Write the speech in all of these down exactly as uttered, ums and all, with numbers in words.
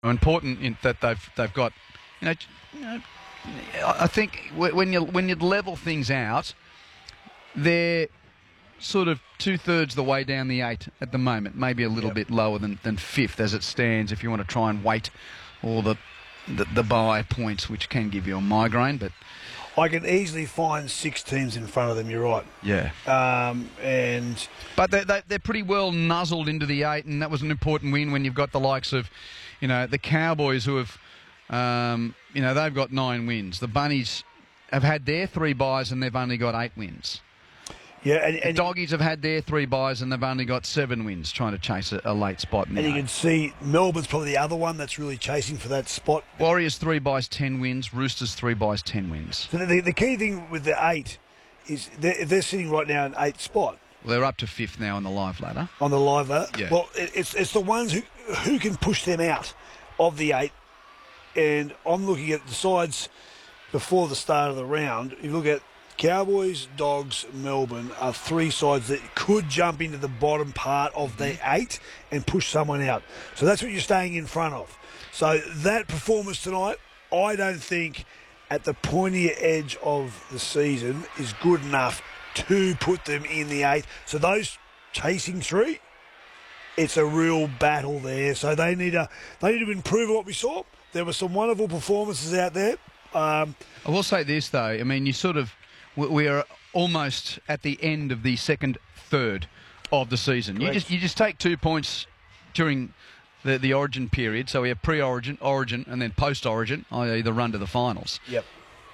important in that they've they've got, you know, you know I think when you when you level things out, they're sort of two-thirds the way down the eight at the moment, maybe a little yep. bit lower than, than fifth as it stands if you want to try and weight all the, the, the bye points, which can give you a migraine. But I can easily find six teams in front of them, you're right. Yeah. Um, and But they're, they, they're pretty well nuzzled into the eight, and that was an important win when you've got the likes of, you know, the Cowboys who have, um, you know, they've got nine wins. The Bunnies have had their three byes and they've only got eight wins. Yeah, and, and the Doggies have had their three byes and they've only got seven wins, trying to chase a, a late spot. In the and you eight. can see Melbourne's probably the other one that's really chasing for that spot. Warriors three byes, ten wins. Roosters three byes, ten wins. So the, the key thing with the eight is they're, they're sitting right now in eighth spot. Well, they're up to fifth now on the live ladder. On the live ladder? Yeah. Well, it, it's it's the ones who who can push them out of the eight. And I'm looking at the sides before the start of the round. You look at Cowboys, Dogs, Melbourne are three sides that could jump into the bottom part of the eight and push someone out. So that's what you're staying in front of. So that performance tonight, I don't think at the pointier edge of the season is good enough to put them in the eight. So those chasing three, it's a real battle there. So they need to they need to improve on what we saw. There were some wonderful performances out there. Um, I will say this though. I mean, you sort of we are almost at the end of the second third of the season. Correct. You just you just take two points during the the Origin period. So we have pre-Origin, Origin, and then post-Origin, that is the run to the finals. Yep.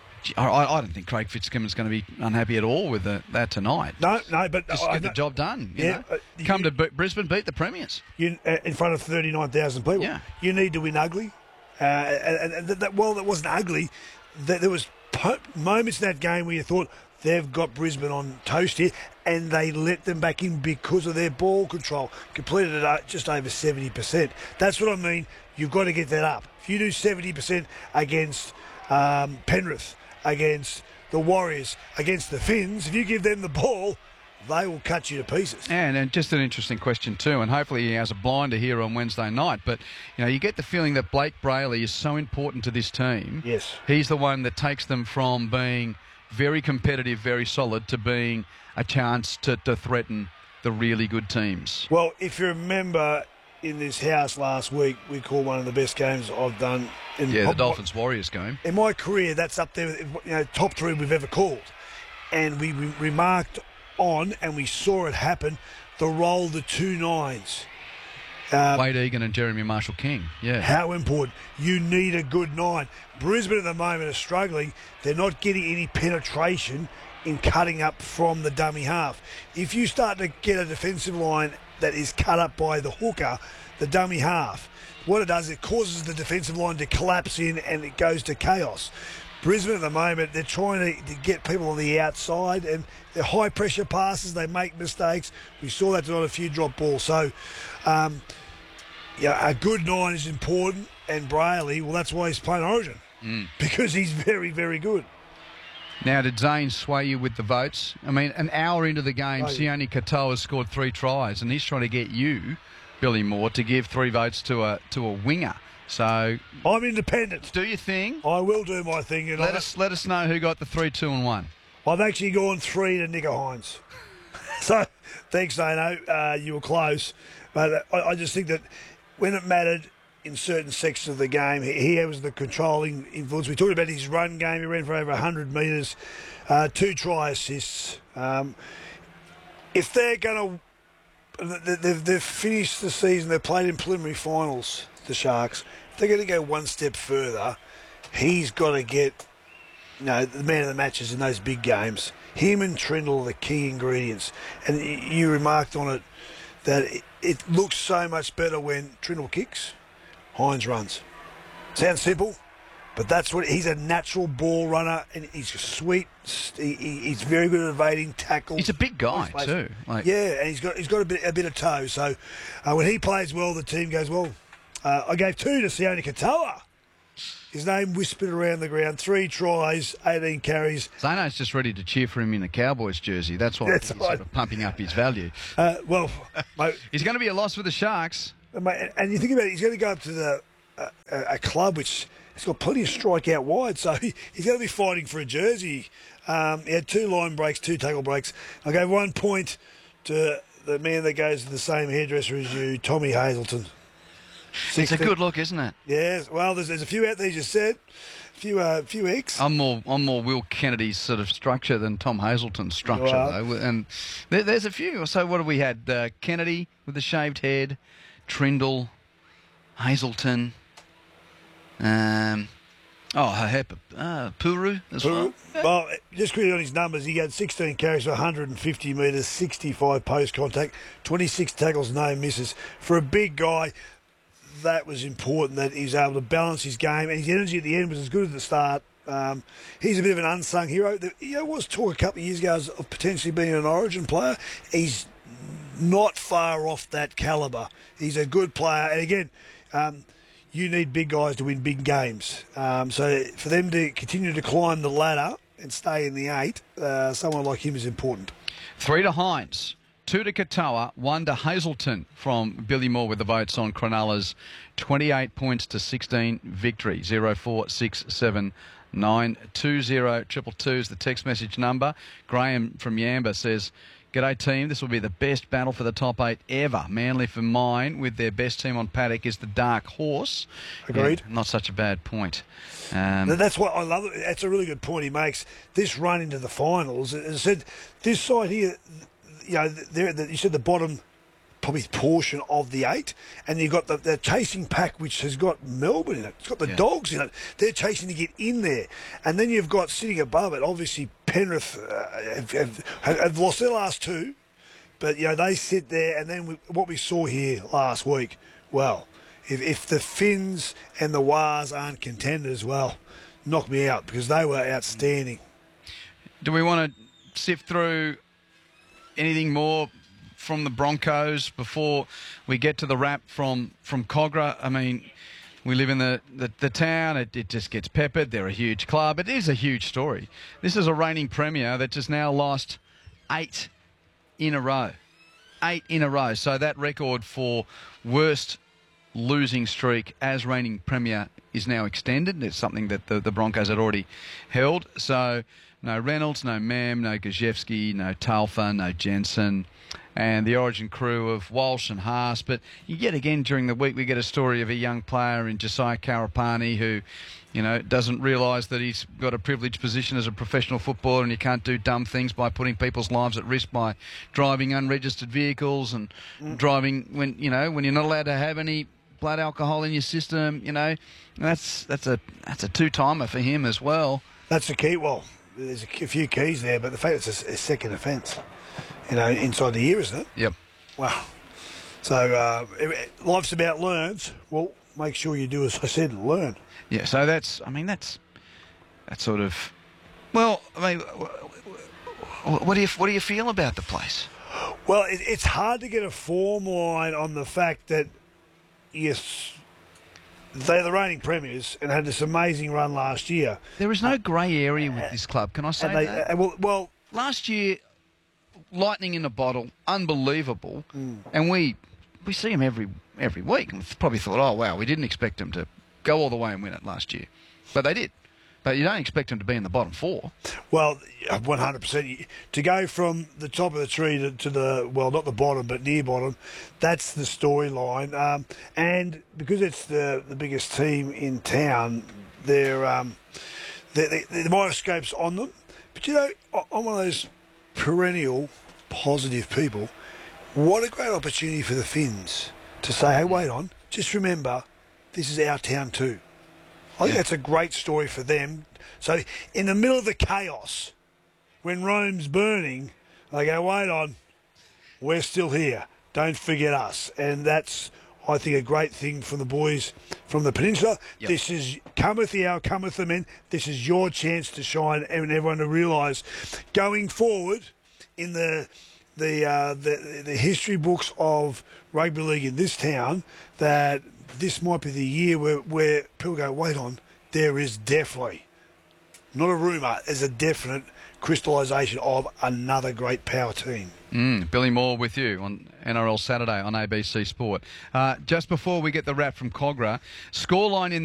I, I don't think Craig Fitzgibbon's going to be unhappy at all with the, that tonight. No, no, but just I, get I, the job done. You yeah, know? uh, Come you, to B- Brisbane, beat the Premiers. You, uh, in front of thirty-nine thousand people. Yeah. You need to win ugly. Uh, and, and that, well, that wasn't ugly. That there was po- moments in that game where you thought they've got Brisbane on toast here, and they let them back in because of their ball control. Completed it at just over seventy percent. That's what I mean. You've got to get that up. If you do seventy percent against um, Penrith, against the Warriors, against the Finns, if you give them the ball, they will cut you to pieces. And, and just an interesting question too, and hopefully he has a blinder here on Wednesday night, but you know, you get the feeling that Blake Brayley is so important to this team. Yes. He's the one that takes them from being very competitive, very solid, to being a chance to, to threaten the really good teams. Well, if you remember in this house last week, we called one of the best games I've done in Yeah, the pop- Dolphins-Warriors game. In my career, that's up there with, you know, top three we've ever called. And we re- remarked on, and we saw it happen, the role the two nines. Um, Wade Egan and Jeremy Marshall-King, yeah. How important. You need a good nine. Brisbane at the moment are struggling. They're not getting any penetration in cutting up from the dummy half. If you start to get a defensive line that is cut up by the hooker, the dummy half, what it does, it causes the defensive line to collapse in and it goes to chaos. Brisbane at the moment, they're trying to, to get people on the outside, and they're high pressure passes, they make mistakes. We saw that tonight, a few drop balls. So, um, yeah, a good nine is important, and Brayley, well, that's why he's playing Origin, mm. because he's very, very good. Now, did Zane sway you with the votes? I mean, an hour into the game, Oh, Sione Katoa has scored three tries, and he's trying to get you, Billy Moore, to give three votes to a to a winger. So I'm independent. Do your thing. I will do my thing. And let I, us let us know who got the three, two, and one. I've actually gone three to Nicker Hines. So thanks, Dano. Uh, you were close, but I, I just think that when it mattered in certain sections of the game, he, he was the controlling influence. We talked about his run game. He ran for over one hundred metres, uh, two try assists. Um, if they're going to, they've, they've finished the season. They've played in preliminary finals. The Sharks. If they're going to go one step further, he's got to get, you know, the man of the matches in those big games. Him and Trindle are the key ingredients. And you remarked on it that it, it looks so much better when Trindle kicks, Hines runs. Sounds simple, but that's what he's a natural ball runner, and he's sweet. He, he, he's very good at evading tackles. He's a big guy too. Like, yeah, and he's got he's got a bit a bit of toe. So uh, when he plays well, the team goes well. Uh, I gave two to Sione Katoa. His name whispered around the ground. Three tries, eighteen carries. Zano's just ready to cheer for him in a Cowboys jersey. That's why That's he's right. sort of pumping up his value. Uh, well, mate, he's going to be a loss for the Sharks. mate, and you think about it, he's going to go up to the a, a, a club which has got plenty of strike out wide, so he, he's going to be fighting for a jersey. Um, he had two line breaks, two tackle breaks. I gave one point to the man that goes to the same hairdresser as you, Tommy Hazelton. It's a good look, isn't it? Yeah, well, there's, there's a few out there, you said. A few, uh, few X. I'm more, I'm more Will Kennedy's sort of structure than Tom Hazelton's structure, Right. though. And there, there's a few. So what have we had? Uh, Kennedy with the shaved head, Trindle, Hazelton, um, oh, Hep, uh, Puru as well. Well, just quickly on his numbers, he had sixteen carries for one hundred fifty metres, sixty-five post contact, twenty-six tackles, no misses. For a big guy, that was important that he was able to balance his game, and his energy at the end was as good as the start. Um, he's a bit of an unsung hero. There you know, was talk a couple of years ago of potentially being an Origin player. He's not far off that calibre. He's a good player, and again, um, you need big guys to win big games. Um, so for them to continue to climb the ladder and stay in the eight, uh, someone like him is important. Three to Hines. Two to Katoa, one to Hazelton from Billy Moore with the votes on Cronulla's twenty-eight points to sixteen victory. zero four six seven nine two zero triple two is the text message number. Graham from Yamba says, "G'day team, this will be the best battle for the top eight ever. Manly for mine with their best team on paddock is the Dark Horse." Agreed. Yeah, not such a bad point. Um, That's what I love. It. That's a really good point he makes. This run into the finals, as I said, this side here, you know, they're, the, you said the bottom probably portion of the eight, and you've got the, the chasing pack which has got Melbourne in it. It's got the Yeah. Dogs in it. They're chasing to get in there, and then you've got sitting above it. Obviously, Penrith uh, have, have, have lost their last two, but you know they sit there, and then we, what we saw here last week. Well, if, if the Finns and the Wars aren't contenders, well, knock me out because they were outstanding. do we want to sift through anything more from the Broncos before we get to the wrap from, from Cogra? I mean, we live in the, the, the town. It, it just gets peppered. They're a huge club. It is a huge story. This is a reigning premier that just now lost eight in a row. Eight in a row. So that record for worst losing streak as reigning premier is now extended. It's something that the, the Broncos had already held. So no Reynolds, no Mam, no Gajewski, no Talfa, no Jensen, and the Origin crew of Walsh and Haas. But yet again during the week we get a story of a young player in Josiah Karapani who, you know, doesn't realise that he's got a privileged position as a professional footballer and you can't do dumb things by putting people's lives at risk by driving unregistered vehicles and mm. driving when, you know, when you're not allowed to have any blood alcohol in your system, you know. That's that's a that's a two-timer for him as well. That's the key. Well, there's a few keys there, but the fact it's a, a second offence, you know, inside the year, isn't it? Yep. Wow. So uh, life's about learns. Well, make sure you do as I said, learn. Yeah. So that's, I mean, that's that's sort of. Well, I mean, what do you what do you feel about the place? Well, it, it's hard to get a form line on the fact that yes, they're the reigning premiers and had this amazing run last year. There is no grey area with this club. Can I say and they, that? Uh, well, well, last year, lightning in a bottle, unbelievable, mm. and we we see them every every week. And probably thought, oh wow, we didn't expect them to go all the way and win it last year, but they did. But you don't expect them to be in the bottom four. Well, one hundred percent. To go from the top of the tree to, to the, well, not the bottom, but near bottom, that's the storyline. Um, and because it's the, the biggest team in town, they're, um, they're, they're, the microscope's on them. But, you know, I'm one of those perennial positive people. What a great opportunity for the Finns to say, hey, wait on, just remember, this is our town too. I think yeah. that's a great story for them. So in the middle of the chaos, when Rome's burning, they go, wait on, we're still here. Don't forget us. And that's, I think, a great thing from the boys from the peninsula. Yep. This is, cometh the hour, cometh the men. This is your chance to shine and everyone to realise going forward in the the, uh, the the history books of rugby league in this town that this might be the year where, where people go, wait on, there is definitely, not a rumour, there's a definite crystallisation of another great power team. Mm, Billy Moore with you on N R L Saturday on A B C Sport. Uh, just before we get the wrap from Cogra, scoreline in